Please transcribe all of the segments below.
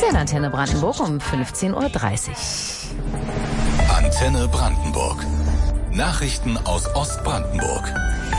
Hier in Antenne Brandenburg um 15:30 Uhr. Antenne Brandenburg. Nachrichten aus Ostbrandenburg.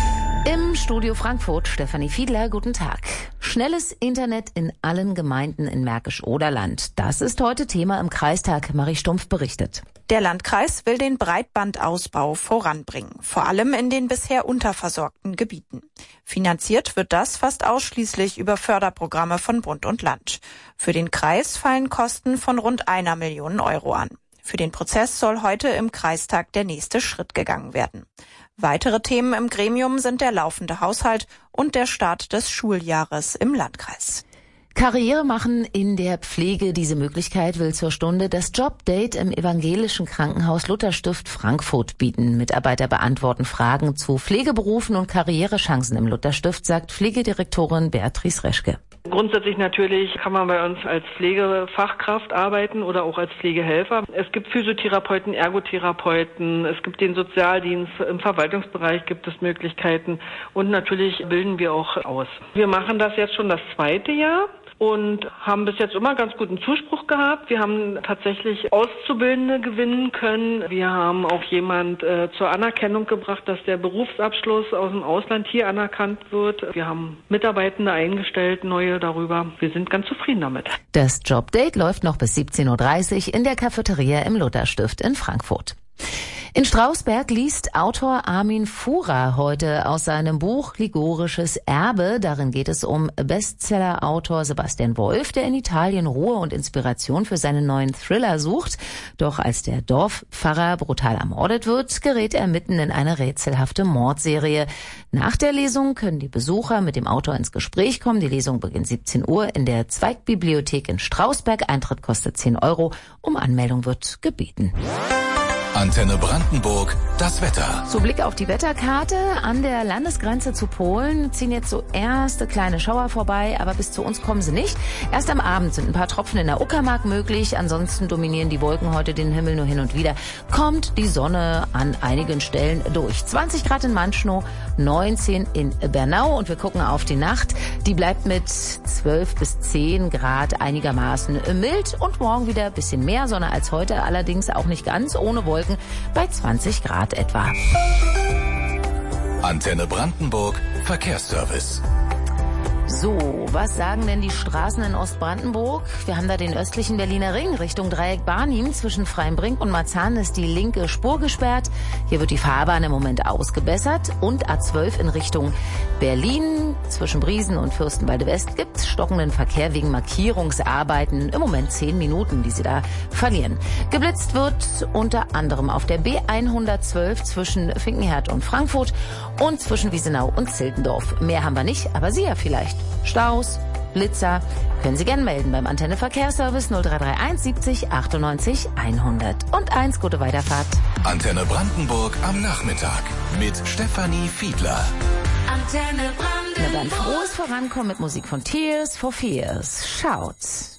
Im Studio Frankfurt Stefanie Fiedler, guten Tag. Schnelles Internet in allen Gemeinden in Märkisch-Oderland. Das ist heute Thema im Kreistag. Marie Stumpf berichtet. Der Landkreis will den Breitbandausbau voranbringen, vor allem in den bisher unterversorgten Gebieten. Finanziert wird das fast ausschließlich über Förderprogramme von Bund und Land. Für den Kreis fallen Kosten von rund 1 Million Euro an. Für den Prozess soll heute im Kreistag der nächste Schritt gegangen werden. Weitere Themen im Gremium sind der laufende Haushalt und der Start des Schuljahres im Landkreis. Karriere machen in der Pflege. Diese Möglichkeit will zur Stunde das Jobdate im evangelischen Krankenhaus Lutherstift Frankfurt bieten. Mitarbeiter beantworten Fragen zu Pflegeberufen und Karrierechancen im Lutherstift, sagt Pflegedirektorin Beatrice Reschke. Grundsätzlich natürlich kann man bei uns als Pflegefachkraft arbeiten oder auch als Pflegehelfer. Es gibt Physiotherapeuten, Ergotherapeuten, es gibt den Sozialdienst, im Verwaltungsbereich gibt es Möglichkeiten und natürlich bilden wir auch aus. Wir machen das jetzt schon das 2. Jahr. Und haben bis jetzt immer ganz guten Zuspruch gehabt. Wir haben tatsächlich Auszubildende gewinnen können. Wir haben auch jemand zur Anerkennung gebracht, dass der Berufsabschluss aus dem Ausland hier anerkannt wird. Wir haben Mitarbeitende eingestellt, neue darüber. Wir sind ganz zufrieden damit. Das Jobdate läuft noch bis 17:30 Uhr in der Cafeteria im Lutherstift in Frankfurt. In Strausberg liest Autor Armin Fura heute aus seinem Buch Ligorisches Erbe. Darin geht es um Bestsellerautor Sebastian Wolf, der in Italien Ruhe und Inspiration für seinen neuen Thriller sucht. Doch als der Dorfpfarrer brutal ermordet wird, gerät er mitten in eine rätselhafte Mordserie. Nach der Lesung können die Besucher mit dem Autor ins Gespräch kommen. Die Lesung beginnt 17 Uhr in der Zweigbibliothek in Strausberg. Eintritt kostet 10 Euro. Um Anmeldung wird gebeten. Antenne Brandenburg, das Wetter. So, Blick auf die Wetterkarte. An der Landesgrenze zu Polen ziehen jetzt so erste kleine Schauer vorbei, aber bis zu uns kommen sie nicht. Erst am Abend sind ein paar Tropfen in der Uckermark möglich. Ansonsten dominieren die Wolken heute den Himmel nur hin und wieder. Kommt die Sonne an einigen Stellen durch. 20 Grad in Manschnow, 19 in Bernau. Und wir gucken auf die Nacht. Die bleibt mit 12 bis 10 Grad einigermaßen mild. Und morgen wieder ein bisschen mehr Sonne als heute, allerdings auch nicht ganz ohne Wolken. Bei 20 Grad etwa. Antenne Brandenburg, Verkehrsservice. So, was sagen denn die Straßen in Ostbrandenburg? Wir haben da den östlichen Berliner Ring Richtung Dreieck Barnim. Zwischen Freienbrink und Marzahn ist die linke Spur gesperrt. Hier wird die Fahrbahn im Moment ausgebessert. Und A12 in Richtung Berlin. Zwischen Briesen und Fürstenwalde West gibt es stockenden Verkehr wegen Markierungsarbeiten. Im Moment 10 Minuten, die sie da verlieren. Geblitzt wird unter anderem auf der B112 zwischen Finkenherd und Frankfurt und zwischen Wiesenau und Zildendorf. Mehr haben wir nicht, aber Sie ja vielleicht. Staus, Blitzer, können Sie gerne melden beim Antenne Verkehrsservice 0331 70 98 101. Gute Weiterfahrt. Antenne Brandenburg am Nachmittag mit Stefanie Fiedler. Antenne Brandenburg. Na dann frohes Vorankommen mit Musik von Tears for Fears. Schaut.